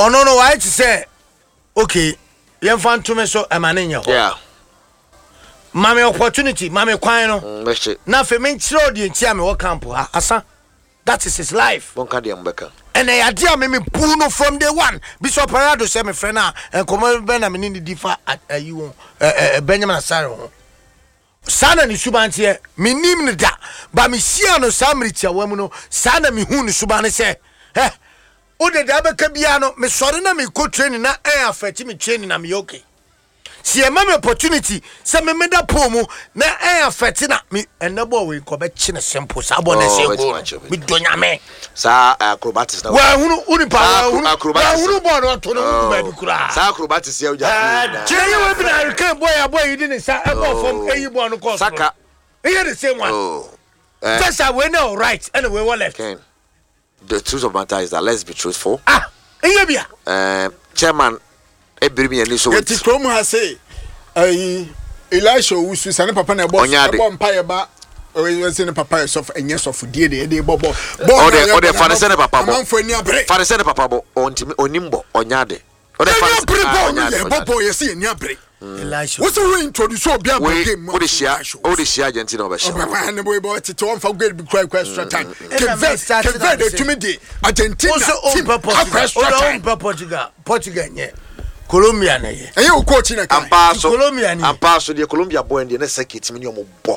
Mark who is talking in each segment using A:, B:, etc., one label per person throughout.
A: no, why to say, okay, you found to me so I'm an in your
B: yeah.
A: Mammy opportunity, Mammy Quino. Now for me, throw the Tiami or Campo, Asa. That is his life. And I idea me puno from day one. Bishop Parado send me friend and come Benjamin in the defa at you Benjamin Asaro. Sana ni subantie me nim da ba me sia no samritia wamuno sana me hu ni subane se o de da be ka bia no me sore na me ko training na affect me training na me okay si e ma me opportunity se me meda pomu na affect na me enabo we ko be chi ne simple sa bo na se go me donya me
B: sa acrobatics na
A: wa hunu uni pa
B: acrobatics
A: hunu bo no to no ba bi kura
B: sa acrobatics ya uja
A: je we bi na kan boy you didn't say ebo from eyi bo no course
B: saka
A: here the same one just we know right and we were left.
B: Okay. The truth of the matter is that let's be truthful.
A: Bia
B: chairman Ebrimi ani so
C: it from has say Elisha Usu sane papa na boss mpaye ba we say papa so enye so fudie de bobo
B: o de fare sane papa bo fare sane papa bo onimbo onyade o de fare
C: sane bobo yesi eni abre
A: Elisha
C: what's we introduce obi aba game
B: o de shia Argentina oba shia
C: na boy bo tete on fa great be cry extra time Kevin de tumi de Argentina
A: team Portugal nye Colombia na ye.
C: And you coaching a
A: Colombia ni.
B: Ampaso the Colombia boy in the next second team in bo.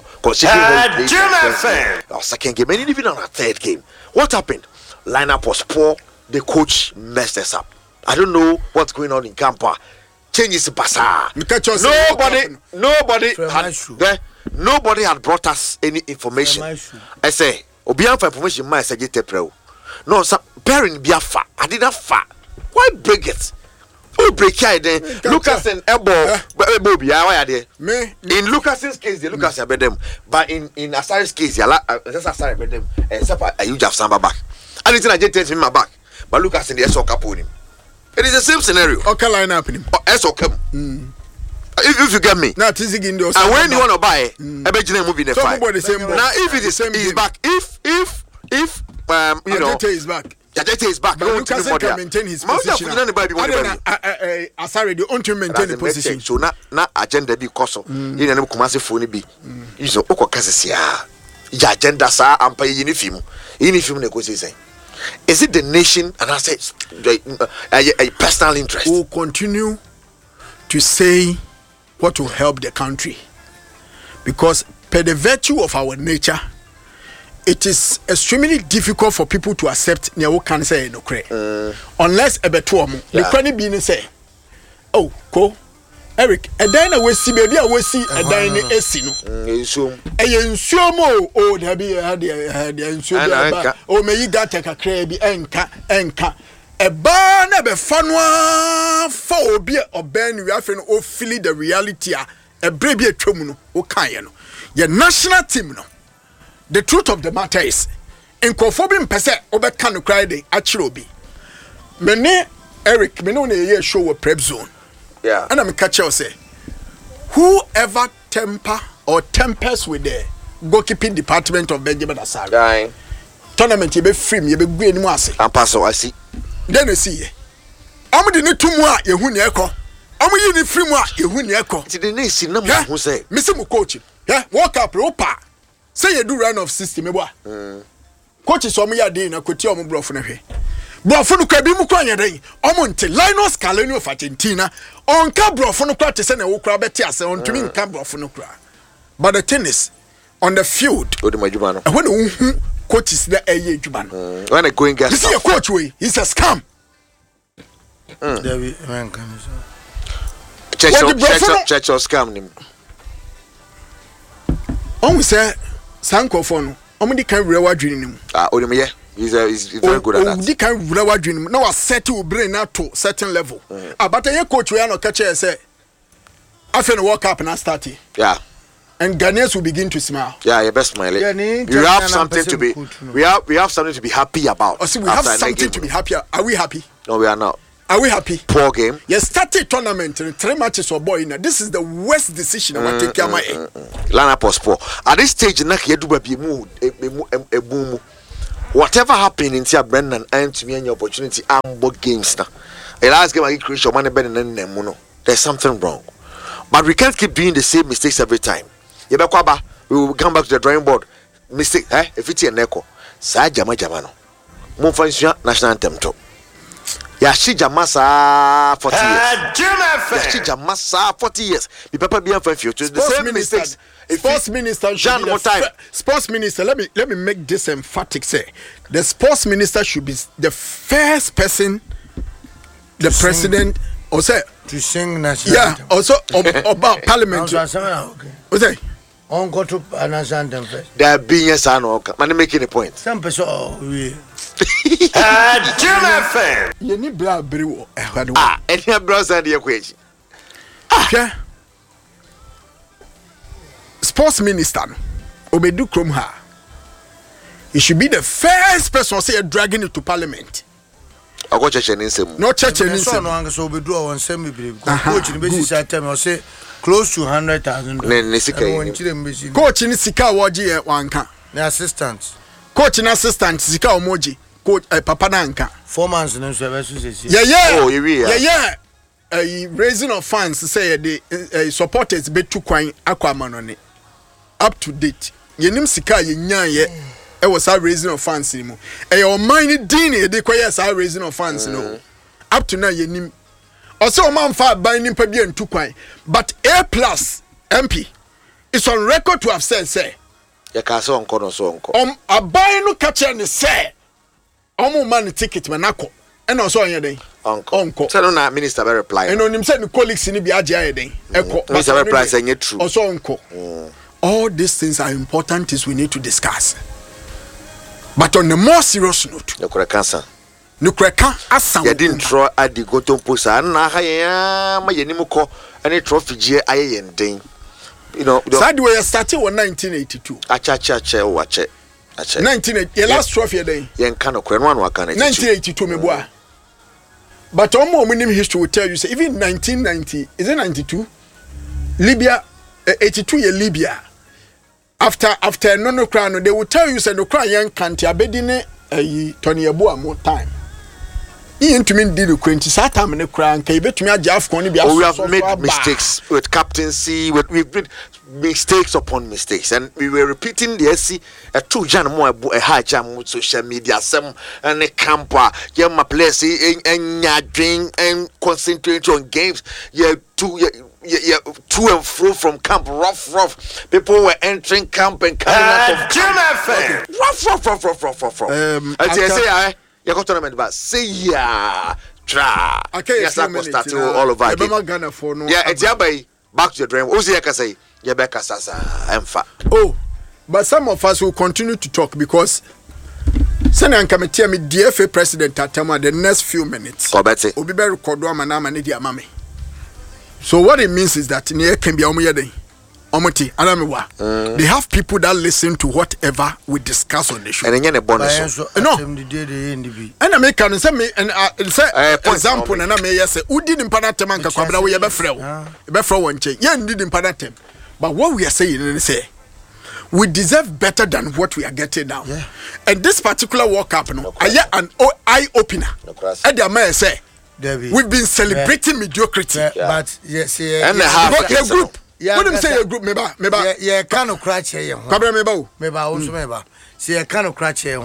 B: Second game, and even on a third game. What happened? Lineup was poor. The coach messed us up. I don't know what's going on in Campa. Changes bazaar. Nobody had brought us any information. I say, Obian for information my say pro. No, some pairing biafa. I did not fa. Why break it? Oh, break it then. Lucas and Bobby, why are they? In Lucas's case, they Lucas are them. But in Asari's case, that's Asari with them. Except you have Samba back. I didn't I just him my back. But Lucas in the SO upon him. It is the same scenario.
C: Okay, line up in him.
B: SO come. If you get me.
C: Now, in those.
B: And when you want to buy, I bet you move in the fight.
C: Now,
B: if it is same, he's back. If you know,
C: is back.
B: Jajete is back.
C: But Lucas can maintain his position. Asari, the only to maintain the position.
B: So na agenda di koso. You know, Kumasi phone be. You so oko kasisia. Ya agenda sa ampa yinifimu. Yinifimu ne kosi say. Is it the nation and I say a personal interest?
C: We'll continue to say what will help the country. Because per the virtue of our nature, it is extremely difficult for people to accept near what can say no cray. Unless a betuam, the cranny being say, oh, go, Eric, and then I will see baby, I will see a dining esino. Oh, there be a oh, may you got take a crabby anchor. A bar never fun one for beer or Ben, we often all feel the reality. A brave trumuno, or Kayano. Your national team, no. The truth of the matter is, in conforming per se, over can cry the actual be. Mene Eric, Menone a show a prep zone.
B: Yeah.
C: And I'm a catcher say, whoever temper or tempers with the goalkeeping department of Benjamin Asari. Tournament, you be free, you be green mossy.
B: And pass, I see.
C: Then I see ye. I'm the new tumor, you win echo. I'm a free more, you win echo.
B: It's the nation number who say,
C: Mr. Mukochi, yeah, walk up, ropa. Say you do run of system, coach is on me a day in a cotium brofone. Brofonu Kabimu Kwanya day, Omonte, Linus Caleno of Argentina, on Cabrofonu Cratis and a Ukrabetias on to me Cabrofonu. But the tennis on the field, when coach is the A. Juban.
B: When I go and get
C: you see a coach way, he's a scam.
B: Church or scam him.
C: On we say, Sankophone, Omni can rewa dream him.
B: Odemia, he's very good at that.
C: He can rewa dream. Now, a set to brain out to certain level. But a coach, we are not catcher say, I feel walk up and I start it.
B: Yeah.
C: And Ghanaians will begin to smile.
B: Yeah, your best smile. We have something to be. We have something to be happy about.
C: Oh, see, we have something to be happy. Are we happy?
B: No, we are not.
C: Are we happy?
B: Poor game.
C: Yes, started tournament in 3 matches or boy. This is the worst decision I want to take my
B: Lana was poor. At this stage, whatever happened in Tia Brendan and to me any opportunity, both games now. The last game against Croatia, man, there's something wrong. But we can't keep doing the same mistakes every time. We will come back to the drawing board. Mistake, if it's a neko, sa jama jamano. Mumfanisha national anthem to. Yashi Jamasa 40 years. Yashi Jamasa 40 years. The papa be for future. The same mistakes.
C: Sports minister should be sports minister. Let me make this emphatic. Say the sports minister should be the first person, the president, or say
A: to sing national.
C: Yeah, also about parliament. What's that?
A: On go to national anthem first.
B: There being a son or man making a point.
A: Some person.
C: You need bra brew.
B: And your brother and your question.
C: Sports minister Obedu Kromha. He should be the first person say dragging it to parliament.
B: I got church in some.
C: No church in some.
A: No, so we do on semi. Coach in basis at time I say close to 100,000.
C: Coach in Sika Waji Wanka.
A: The assistants.
C: Coach in assistant Sika Omoji. Coach Papa Nanka.
A: 4 months in services.
C: Yeah. Raising of funds say the supporters be too quite aquaman on it. Up to date. Yenim Sika Yen ye. It was our raising of funds anymore. Your money dini de kwaya our raising of funds no. Up to now yenim. Also man fa binding per and too quite. But A+ MP is on record to have said say.
B: Ya kaso onko no so onko.
C: Abai no catch and say. Omo man ticket manako. And also on your day.
B: Uncle. So no minister very reply.
C: And on him said the colleagues in the Biaja day.
B: Minister reply saying it true.
C: Also uncle. All these things are important is we need to discuss. But on the more serious note,
B: no cancer.
C: No cracker as
B: you didn't throw at the Goton Pusa na haya my yenimuko and a trophy G I and ding. You know,
C: that way started in 1982.
B: Acha watch it.
C: 1980 your last trophy day.
B: Yen can of 1982
C: me boy. But all more minimum history will tell you say even 1990 is it 92? Libya 82 year Libya. After no crown, they will tell you say no crown young country abedine Tony Abua more time. He into me did the quinty satam in the crown, can bet me a jaff corny be.
B: We have made mistakes with captaincy, we've made mistakes upon mistakes, and we were repeating the SC a 2 Jan more a high jam with social media, some and a camper, yeah, my place and ya drink and concentrate on games, yeah, to and fro from camp, rough. People were entering camp and coming out of camp. Rough. I say, you got tournament, but say yeah, try.
C: Okay,
B: yes, I was starting all over again. Yeah, it's your bay. Back to your dream. Uzi can say, Yabeka Sasa, I'm fat.
C: Oh, but some of us will continue to talk because Senan Committee, me DFA president at the next few minutes.
B: Oh, Betsy.
C: Obiberu Kodwa Manama Nidia Mami. So what it means is that near can be omuyede. Omoti, Anamiwa. They have people that listen to whatever we discuss on the show.
B: And then a bonus.
C: No. And I make an example and I may say, who did in Panatamanka Kwabra we ever frell. Before one chain. Yen did in Panatem. But what we are saying is say we deserve better than what we are getting now. Yeah. And this particular World Cup, an eye opener. And the man say we've been celebrating mediocrity.
A: But yes,
B: and the
C: group. What do you say? A group, meba.
A: Yeah, kind of crash here. Meba also meba. See, a kind of crash here.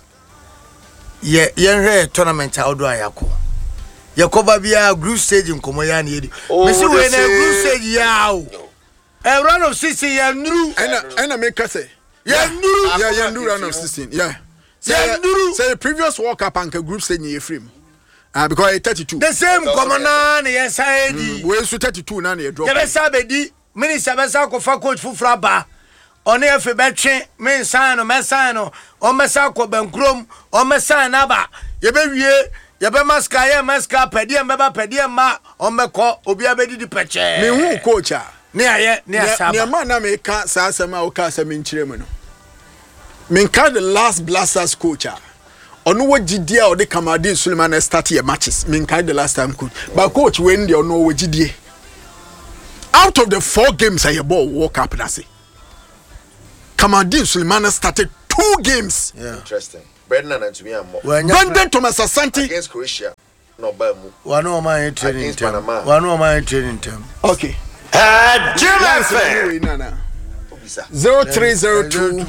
A: Yeah, tournament outdoor yako. Yakoba bia group stage in Komoya ni. Mesi we na group stage yawo. A run of 16 ya nuru.
C: And I make us say.
A: Ya nuru.
C: Yeah, nuru run of 16. Yeah. Say previous World Cup and group stage ni frame. Because 32.
A: The same commoner yes I di.
C: We so 32 na na drop.
A: Yebe sabedi minister besa ko fa coach fufra ba. One efe betwe me sign no o mesa ko bankrom o mesa na ba. Yebe wie yebe maska ye maska pedie mbeba pedie ma o meko obi abedi di peche.
C: Me hu coach a.
A: Ne aye ne asaba.
C: Ne ma na me ka sa asema o ka asema nchire mu no. Me ka the last blasters coach a. Ono wagidie a ode Kamaldeen Suleiman start your matches. Me ka the last time coach. But coach when dey ono wagidie. Out of the 4 games I ball walk up and say Kamaldeen Suleiman started 2 games.
B: Yeah. Interesting. Brendan and to me and more.
C: Brendan Thomas Asante
B: against Croatia. no bamu.
A: One of my training time. One of my training time.
C: Okay.
B: Jim FM.
C: 0302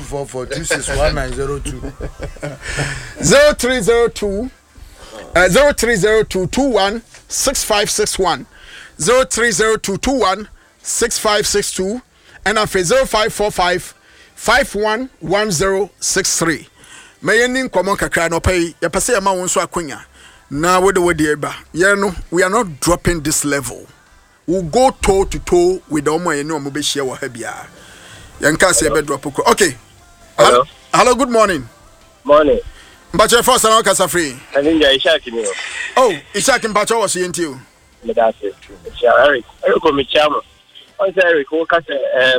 C: 0302 216561 0302216562 and after 0545 511063. Mayenin kwamon kakra no pay ya pase ya ma wonso akonya na we eba no we are not dropping this level. We'll go toe to toe with the omo eno mo be share wa ha bia yanka se be drop. Okay.
D: Hello.
C: Hello, good morning.
D: Morning.
C: Mbache first na kasa free.
D: Aninja Ishak ni.
C: Oh, Ishak Mbache was yenti o.
D: Medase. Eric ko mi chama. On say Eric ko kasa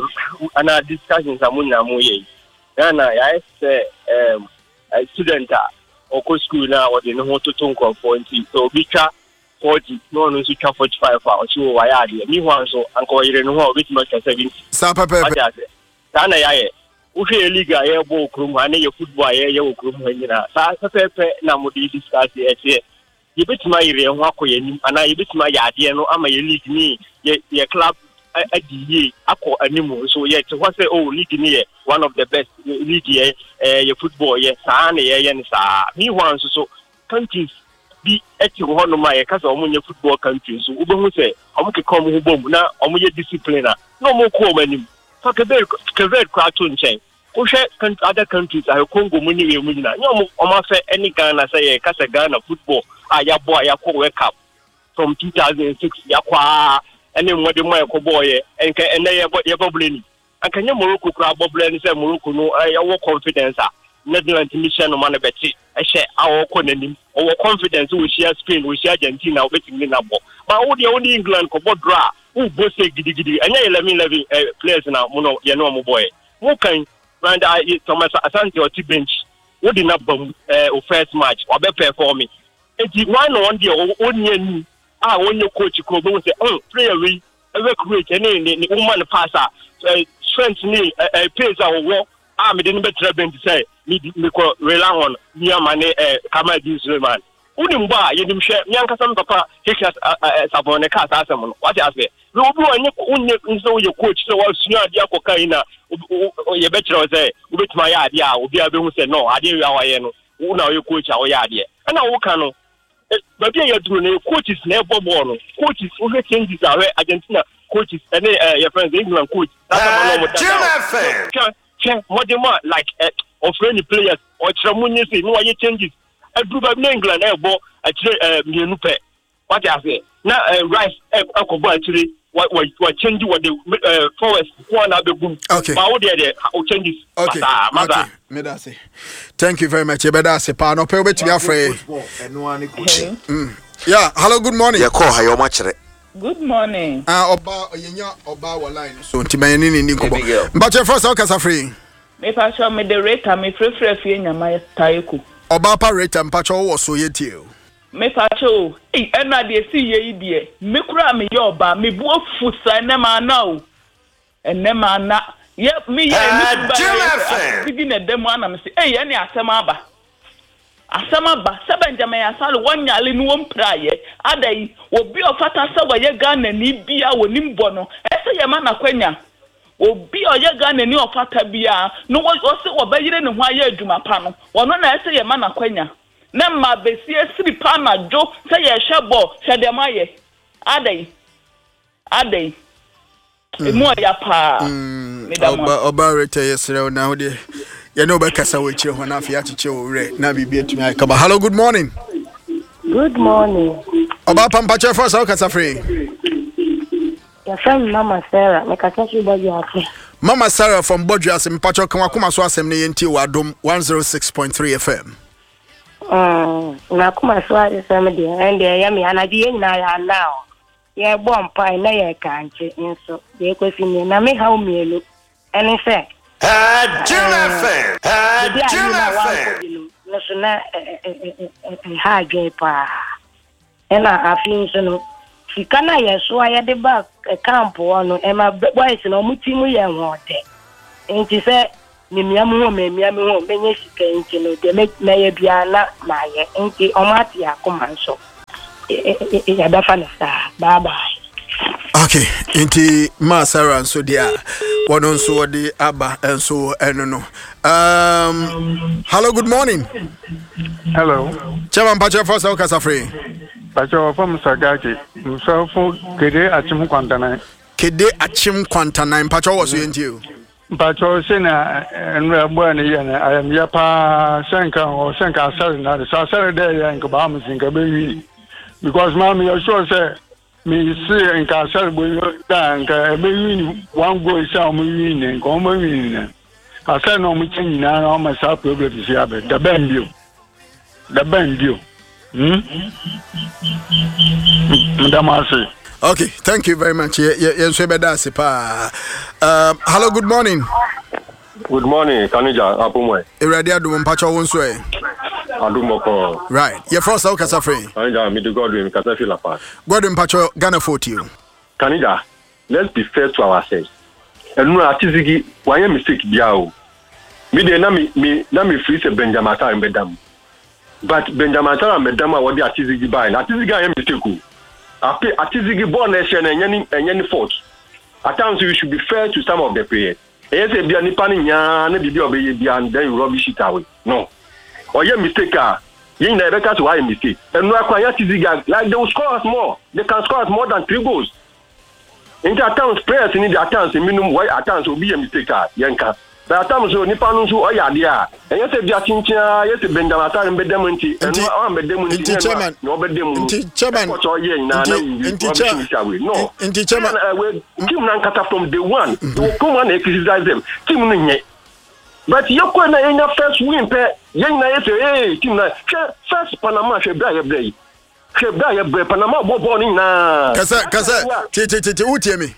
D: ana discussions amunya mu ye. Na ya say student o ko school na o de no to tonko for nti so bi twa 40 no no so twa 45 o chi wo ya de mi ho anso anko yire no ho obetuma ka 70
C: sa papa
D: na ya ye wo hwe liga ye bo okrum ha na ye football ye okrum ha nyina sa pepe na mo di discuss ye tie ye betuma yire ho akoye nim ana ye betuma ya de no ama ye league ni ye club adiye akọ animu so ye te ho say oh league ni ye one of the best league ye football ye sa na ye ni sa mi ho anso so countries bi eti ho no ma ye kasa omunye football countries so ubehu say omuke kom ho bom na omunye discipline na omu ko manim so kever kwa to nchen ko hwe other countries ayo Congo mu ni we mu nyina nyom omafe any Ghana say ye kasa Ghana football ayabo ayakọ World Cup from 2006 yakwa ene mwede mwa ko boye enke ene ye bobleni ankanya Morocco kra bobleni say Morocco no yawo confidence a Netherlands mission no man beti ehye awoko nanim owo confidence we share Spain we share Argentina we betimi na bo ma wo de only England ko bodra wo bo say gidigidi enye 11 players na mo no ye no mo boy wo kan brand Thomas Asante oti bench wo di na bam o first match o be perform enti one on there onye ni onye coach ko bo say player we ever create any woman passer strength ni pace a wo me didn't better bench say me ko rely on Niamane Kamal Suleiman unimba yedim hwe nyanka sam papa hekas sabone ka asem no what you say we obi onye nso ye coach so wa sua ade akoka ina ye betre say we betuma ya ade a obi abehu say no ade wi awaye no una ye coach a wo ya ade na wo ka no baby ye duro na coaches na ebo ball no coaches wo he changes a Argentina coaches and your friends England coach modern like of any players or Tramunya say no ye changes Edruba England ebo mienu pe what you say na Rice akobo actually what change what the forest one abegum but wo there changes
C: okay me da say thank you very much e beda say pa no pe obetumi afre yeah hello good morning
B: ye call ha yo ma kire
E: good morning
C: oba oyenya oba wo line so ntimayeni ni nkobo mbache first o kasa free
E: me pa show me the rate me free fie nyama taeku
C: oba pa rate mpacho wo so yetie o
E: me pa show ena de si ye die me kura me ye oba me bu ofusa na ma na o ene ma na ye me ye me ba bigi na dem ana me say ye ne asema ba se Benjamin Asalo wanyale no wompraye adai obi ofata se waye Ghana ni bia woni mbo no ese ye ma na kwanya obi oye Ghana ni ofata bia no wo se obayire ne ho aye adwuma pa no wono na ese ye ma na kwanya na ma besie siri pa na jo se ye hwebo hwedemaye adai emu ya pa
C: oba rete yesre na ho de you know be kasa we chire ho na afia chiche wo re na bibia tumi ai kaba hello good morning oba pampa che for so kasa free
F: ya from Mama Sarah me kasa chi Bodwiase
C: Mama Sarah from Bodwiase mpacho kan akoma so asem ne yenti wa dom 106.3 FM
F: na kuma so asem de and ya me anadi nyina ya now ye bom pai na ye kanche nso ye kwesi ni na me ha umielu eni se
B: Jim
F: Nasuna ha dwe pa ena afin so no sikana ye so aye de back camp wono e ma boys no mutimu ye hote enti se ni miamu ho menye sika enti no de me na ye bia na ye enti o mati akoma nso yɛbɛfa no saa. Bye bye.
C: Okay, inti Masara so dia one so the Abba and so no. Hello, good morning.
G: Hello.
C: Chairman Pacha for South Casafre.
G: Pacha from Sagaki. So for Kede Achim Quantana.
C: Kede Achim Quantana. Pacha was into you.
G: Pacha Sena and Rabani and I am Yapa Sanka or Sanka Saturday. So Saturday and Kabamas in Kabi. Because Mammy, you sure say. Me see in Castle Bank, one go sound me in common. I said no, me change now on myself, probably to see the band you. The band you. Madam.
C: Okay, thank you very much. Yes, hello, good morning.
H: Good morning, Kanija, Apumwe.
C: Iradia do Mpacho Wonswe.
H: Adumoko.
C: Right. Your first out Casafre.
H: Kanija, me to Godwin, Casafila Park.
C: Godwin Pacho, Ghana 40.
H: Kanija, let's be fair to ourselves. And no artistic, why am mistake biao? Me de na me free se Benjamin Tara and Bedam. But Benjamin Tara and Bedam are what the artistic buy. Artistic I am mistake. After artistic born nation and any fault. At times we should be fair to some of the players. Yes, if you are nipping ya, ne bibi obey ya, and then you rubbish it away. No. Or your mistake, you never catch why mistake. And no acquire Tiziga, like they will score us more. They can score us more than 3 goals. In the attempts, players in the attempts, the minimum white attempts will be a mistake. Yanka. The attempts will Nippon who are ya. And yes, if you are Tincha, yes, Benjamin and Bedemonti, and no Bedemonti, Chairman, no Bedemonti, Chairman, what's all ye in no, in the Chairman, Tim Nankata from day one, to come and criticize them. Tim Nene. But you couldn't in your first win, young Nayete, Tim, first Panama, Shebday, Panama, born in Kasa, me.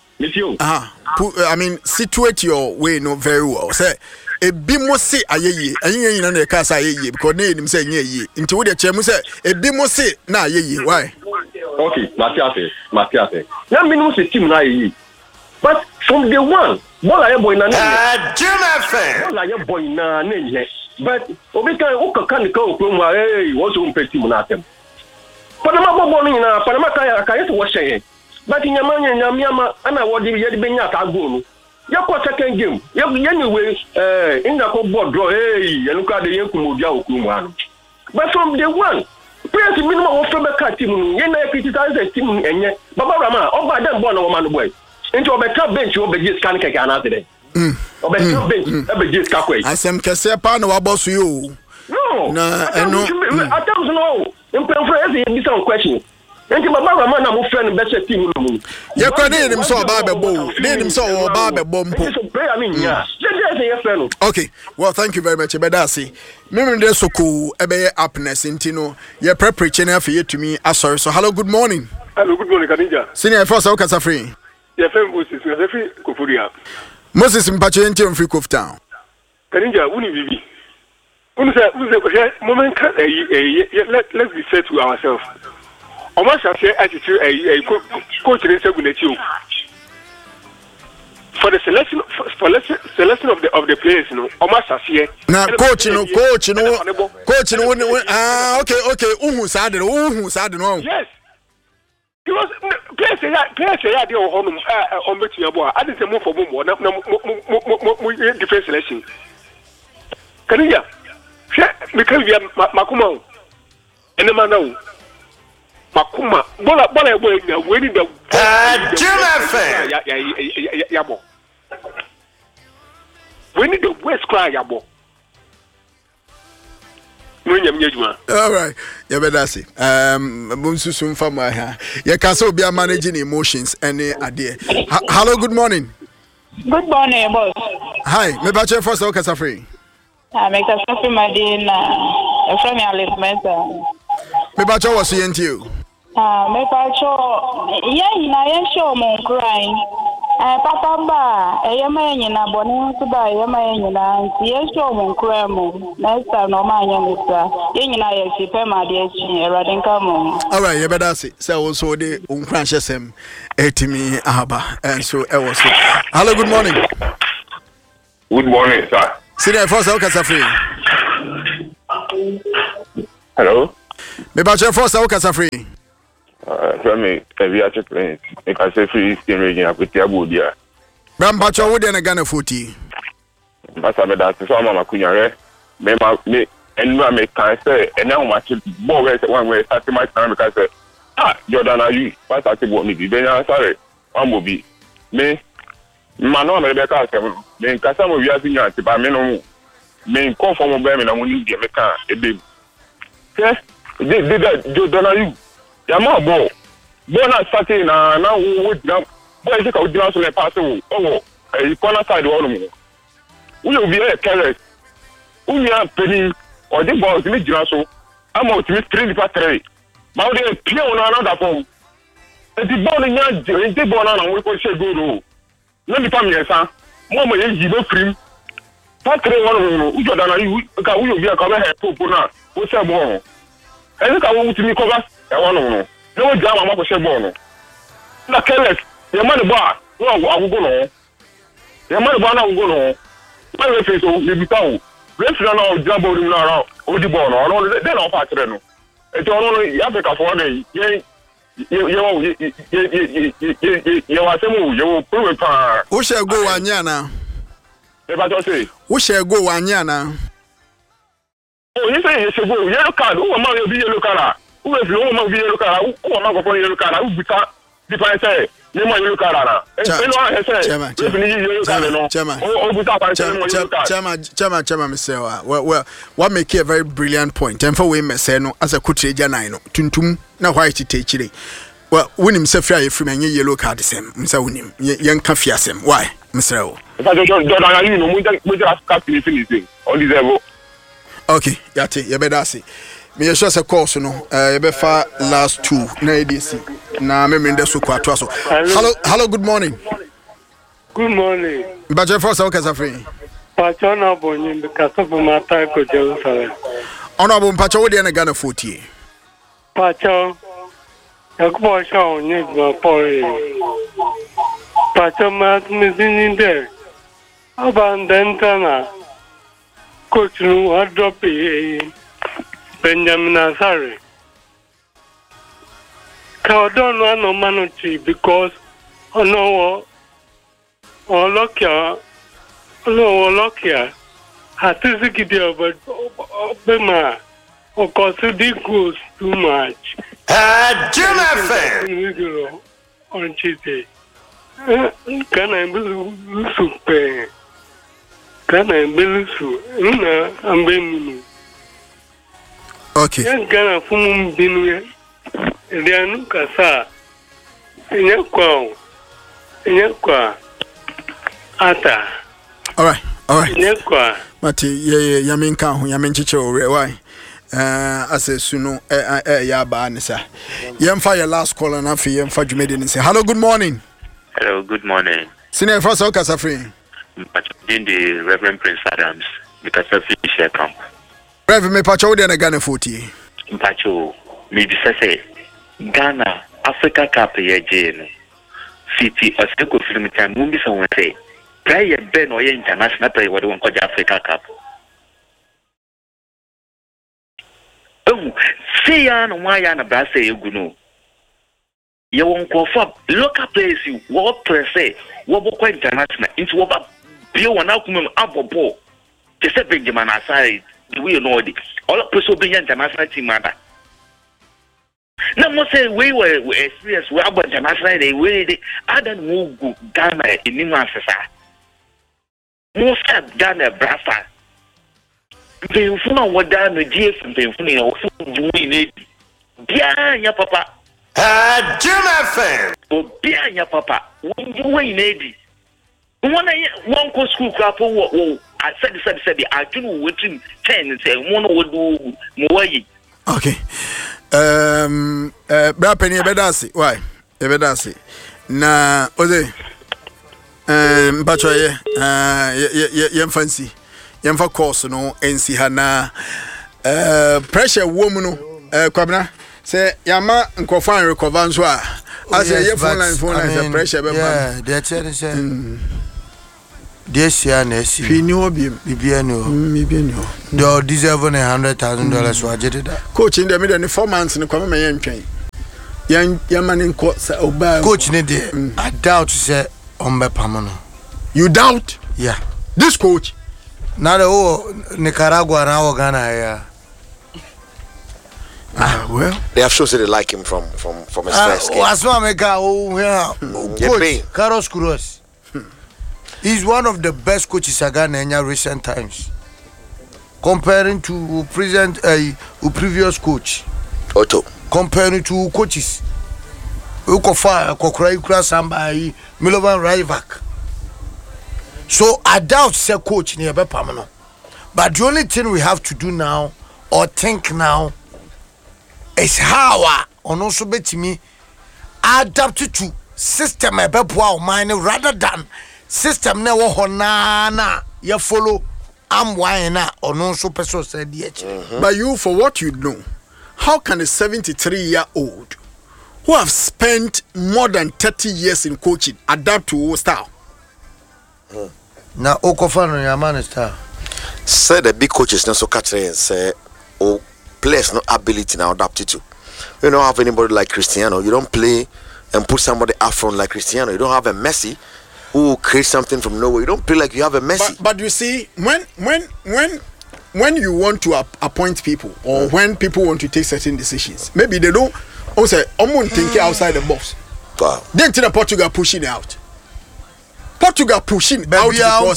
H: I mean, situate your way no very well. Say, a bimo say aye, and you know, Casa ye, because name say ye, into the chairman say, a bimo say na ye, why? Okay, Matiate. Now, minimum say team na ye. But from the one, what I am boy na Jim I am boy na name. But Obika Oka can go from hey, what's on pay team na them. Panama born in Panama Kaya was saying. But in Yamania Yamiama, and I was the Yedibenya Tagun. Your second game. Anyway, in the board draw, hey, and look at the Yakumu. But from the one, players minimum of the team, Yena criticize the team, and yet, Baba Rama, or by them one woman away. Into a better bench, you'll be just can't take another day. Or better bench, ever just calculate. I am Casepan or boss you. No, I don't know. In paraphrasing, this one question. Enti baba Rama na mo friend best team no mu.
C: Ye kwa ne nim so ba bebo. Ne nim so o ba bebo mpo. Okay. Well, thank you very much. Ebedasi. Mimi de soko ebe happiness enti no. Ye prepare na afi yetumi asori. So hello, good morning.
I: Hello, good morning, Kanija.
C: Senior first o kasa free.
I: Ye fem Moses, me free Koforia.
C: Moses mpache enti on free Kof Town.
I: Kanija, uni bibi. Uni say moment let's be fair to ourselves. Almost I say attitude a coach in for the selection of the players, you know. Almost I say
C: now coach no okay who sad no
I: yes because players say they on between your boy I didn't move for no defense selection can you because we are Makuma and the man now Makuma, bola winning the Yabo. We need the West Cry Yabo.
C: All right, Yabedasi. Bunsusum Fama. You can so be managing emotions any idea. Hello, good morning.
E: Good morning, boss.
C: Hi, me bache first o kasa free.
E: Me kasa free Madina. From your listener.
C: Me bache was you.
E: Me pacho yeah show mon crying. Papa ba eyema nyina bone so ba eyema nyina nti show mon cry mo next time no ma nya nisa nyina ye sipe ma de chi erade nka mo.
C: All right, you better say also the unkran hyesem etimi ahaba and so e was so. Hello, good morning.
H: Good morning, sir.
C: Senior first o kasa free.
H: Hello.
C: Me bache first o kasa free.
J: From me, every other place. If I say free skin region, I put the Abudia.
H: Brampacho would then again 40.
J: But I'm that's so Mama Kunyare. Me, and I make can say, and now my boy one way starting my time because Jordan, are you? But I think what me be. Then I'm sorry. One will be me. Mano, I'm a better. Me, Casamo, we are seeing it, but me no. Me, come from a baby, and I want you to get me car. Yes, did that Jordan, are you? Yama bo bona sati na wo drum boy se ka wo drum so le pass wo e corner side wo no mo wo bi e carrot wo nya peni o de ball ti mi drum so ama o ti mi train pa three ma wo de pie wo na another form e di ball nya je de ball na wo ko se go ro no di pam yesa mo ye yi bo free pa three wo no wo Jordan na you ka wo bi ka be help po na wo se bo e ka wo ti mi cover no drama ma ko se bo no na careless ye man bo no agugo no ye man bo na agugo no ma we face o ye bitawo referee na o drama bo na ra o di bo no no de na o pa kire no e to no ya be ka fo na ye wa se mu ye wo pro pa
H: wo she go wa nya na
J: e ba to say
H: wo she go wa nya na
J: o you say ye se go yellow card o ma ye bi yellow card who is the woman be yellow car? Who am I going to yellow car? Who become the price? You might yellow car.
H: Chairman, well, what make a very brilliant point. And for women, say no, as a country, Janino, Tuntum, now why to take it. Well, when himself free from any yellow card, the same, Mr. Winham, young Cafiasem. Why, Mr. O?
J: If I don't know, we just can't anything on this level.
H: Okay, Yati, you better see. Me just a course no befa last two na edc na me mende so kwato so hello good morning but your first okay safri
K: pacho na bonyi because of mata ko Jerusalem
H: honorable pacho we dey na Ghana 40
K: pacho yakubo sha onye gba pore pacho ma mizini de abandentana coach no drop Benjamin Asare. Kaudon no manuchi because no Lokia Hatisiki but Bema or consider goes too much.
A: Jim FM
K: on Chite. Can I be super? Can I be super? I'm being.
H: Okay.
K: Yan Ghana fun binu ya nu kasa enya kwa ata.
H: All right.
K: Enya kwa
H: mati ya menka ho ya menchiche ore why ase sunu ya ba anisa yemfa your last call na afi yemfa dwumedi ni say hello good morning.
L: Hello good morning.
H: Senior first o kasa free
L: in the Reverend Prince Adams because of share camp.
H: Reverend me pacho de na Ghana 40
L: pacho me bi say Ghana Africa Cup ye je city oseko film time mu bi so won say player ben o ye international player we won ko Africa Cup say ya no wa ya na bra say egu no ye won ko for local players you wo press wo bo ko international into wo ba bi won akum abobo te say Benjamin Asare the way you know it all person be international team mother na mo say we were serious we about international they we other move Ghana in new answer mo say Ghana brasa be funa woda no GF be funa ya ofu we need bia nya papa
A: Jim FM
L: o bia nya papa we need one go school crap wo I said I do waiting 10 say one would do more.
H: Okay. Bra penny ebedasi why ebedasi na oze mpacho ye fancy yemfa course no ensi ha na pressure woman no kwabna say yama nkofan recover nso a as ye phone line pressure be
A: yeah they tell say this year next year
H: fini obi
A: bibiano do deserve $100,000 so I did that
H: coach in the middle 4 months no come me yen twen
C: Yamanin
A: coach need I doubt say Pamano.
C: You doubt?
A: Yeah.
C: This coach?
A: Now the Nicaragua and Ghana.
C: Well,
B: they have shown that they like him from his first game.
A: Coach Carlos Cruz. He's one of the best coaches Ghana in recent times. Comparing to previous coach.
B: Otto.
A: Comparing to coaches. Ukofa, Kokra Samba, Milovan Rajvac. So I doubt say coach near Pamano. But the only thing we have to do now or think now is how on also bet me adapt to system rather than system never honana you follow am wine or no so person said yet.
C: But you, for what you know, how can a 73-year-old who have spent more than 30 years in coaching adapt to old style?
A: Now Okofano Yaman style.
B: Say the big coaches not so catch and say players no ability now adapted to. You don't have anybody like Cristiano. You don't play and put somebody up front like Cristiano. You don't have a Messi who creates something from nowhere. You don't play like you have a Messi.
C: But you see, when you want to appoint people or when people want to take certain decisions, maybe they don't also think outside the box.
B: Wow.
C: Then to the Portugal pushing out. Portugal pushing out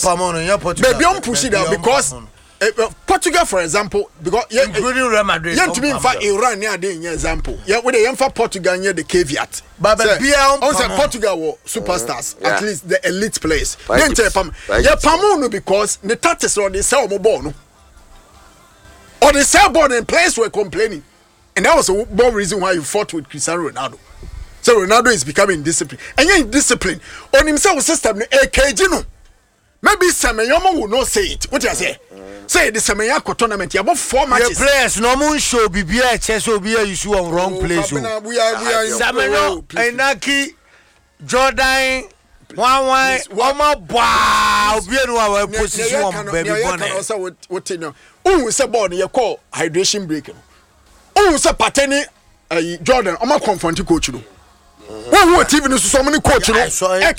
C: because Portugal, for example, because
A: including Real Madrid.
C: To be in fact Iran near the example. Yeah, when they for Portugal near the caveat.
A: But
C: Portugal were superstars, at least the elite players. Then tell Pamono because the taxes or they sell mobile. Or they sell ball and players were complaining. And that was one reason why you fought with Cristiano Ronaldo. So Ronaldo is becoming disciplined. And you're in discipline. On himself system AKG. Maybe Samayama will not say it. What you say? Say the Samayako tournament. You have 4 matches.
A: The players no moon show BBI chess will be a issue on wrong place.
C: We are
A: Samayo, Enaki, Jordan, one wow, be a position, baby.
C: What you know? Oh, say born you call hydration break. Oh, say Pateni Jordan. I'm a confronting coach. Who even so many coach? I saw it.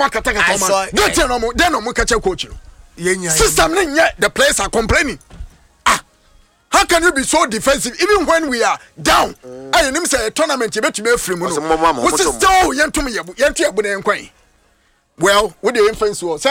C: Coach. System the players are complaining. How can you be so defensive even when we are down? I didn't say a tournament you bet you be free. What's the still well, what the influence was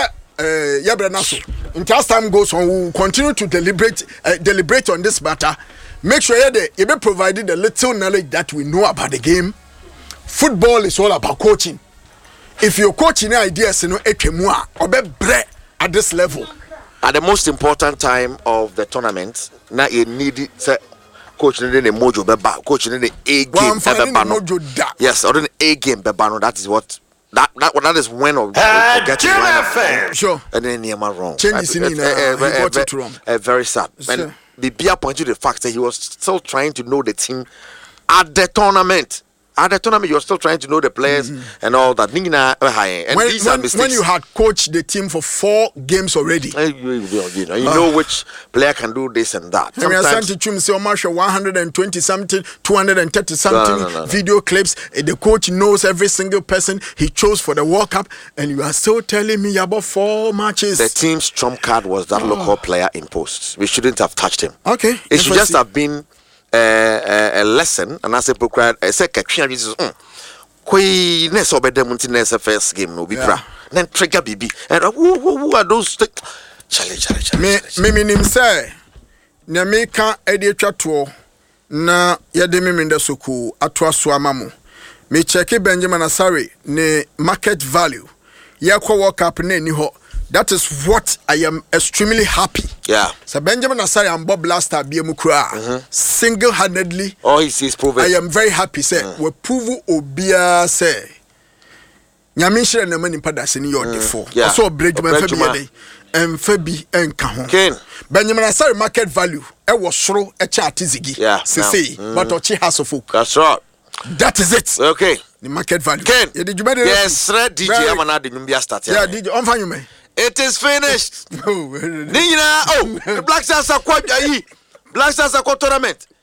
C: until time goes on, we will continue to deliberate on this matter. Make sure you be provided the little knowledge that we know about the game. Football is all about coaching. If you're coaching ideas, or be bread at this level.
B: At the most important time of the tournament, now you need coach in the mojo beba, coach in the A game. Yes, or in A game bebano. That is what that is when of get it
C: sure.
B: And then he am wrong.
C: Changes in got it wrong.
B: Very sad. And Bibia pointed to the fact that he was still trying to know the team at the tournament. At the tournament, you're still trying to know the players and all that. And these are mistakes.
C: When you had coached the team for 4 games already,
B: you know which player can do this and that.
C: Sometimes 120 something, 230 something video clips. The coach knows every single person he chose for the World Cup, and you are still telling me about 4 matches.
B: The team's trump card was that local player in post. We shouldn't have touched him.
C: Okay,
B: it should just have been a lesson, and as a procreate, I say, Jesus, Ness or better Montinez first game, no be then trigger BB. And who are those?
C: Me say, Nameka Editor tour na Yademi Mindesuku, Atwa Swamamu. Me check Benjamin Asari, ne market value. Yako World Cup ne niho. That is what I am extremely happy.
B: Yeah.
C: So Benjamin Asari and Bob Blaster be mukra single-handedly.
B: Oh, he's proven.
C: I am very happy. Say we prove obia say. Nyamisha na mani pada sini your defo. Also Bridgman Fabi and Fabi and Kahon. Benjamin Asari market value. E was sro e cha atizigi.
B: Yeah.
C: Say but ochi hasofu.
B: That's right.
C: That is it.
B: Okay.
C: The market value.
B: Ken. Yes, DJ Amana the Numbia start.
C: Yeah, DJ on fan you me.
B: It is finished. Nina, Black Stars are quite Black Stars are tournament.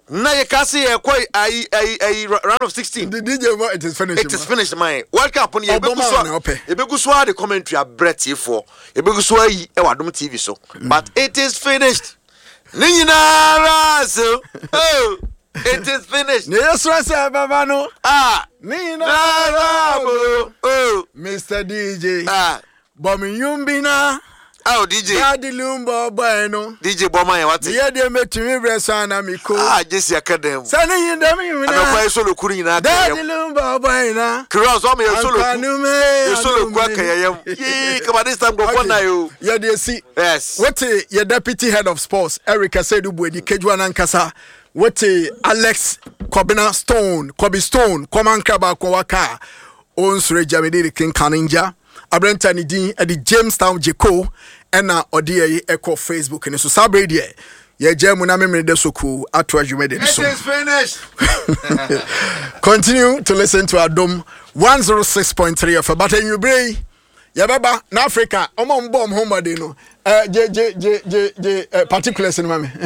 B: Na ye kasi ye kwai ai round of 16.
H: The DJ it is finished.
B: It is finished man. World Cup on ye be so the commentary abret for. Ye be so yi e wadom TV so. But it is finished. Ni na so. Oh. It is finished.
H: Baba no.
B: Ni na
H: oh. Mr. DJ. Bomi Yumbina.
B: Oh, DJ.
H: Daddy Lumbo Bueno.
B: DJ Boma, what?
H: Yeah, they met me, Bressana Miko.
B: Just your academy.
H: Sunny in the
B: I solo Kurina.
H: Daddy Lumbo Bueno.
B: Cross on me, solo quack. Come on, this time go on now.
H: Yeah, they see.
B: Yes.
H: What your deputy head of sports, Erica said, Ubwedi, Kejuan Ankasa. What Alex Kobe Stone, Command Kraba Kowaka, owns Rejamedi King Kaninja. Abrentani din edi Jamestown Jeko ena odi echo Facebook ne so sabre de ye jam na memre de soku ato adwumede so.
B: It is finished.
H: Continue to listen to Adom 106.3 of but in you bray ya baba na Africa omo mbom homade no particulars in mame.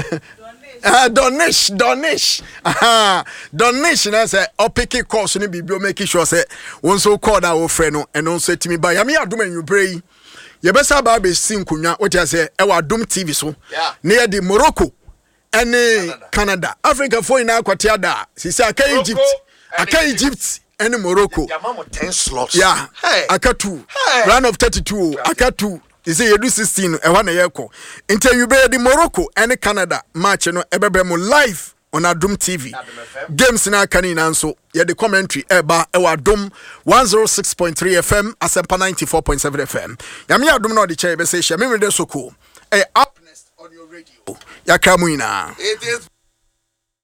H: Donish. Donish na say opiki course ni bibio make sure say won so call that our friend no and also timi ba ya me adom anyu pray ye besa ba be sin kunwa what you say e wa Adom TV so near the Morocco and Canada Africa for ina kwatia da sisi aka Egypt and Morocco
B: 10 slots
H: aka 2 round of 32 aka 2 you say you do 16 e wana yeko until you be the Morocco and Canada match no ebebe mo live on Adom TV games na kanina nso ye the commentary eba e wa Adom 106.3 FM Asempa 94.7 FM yami Adom na the chair be say she me de so cool up next on your radio ya kamuina.
B: It is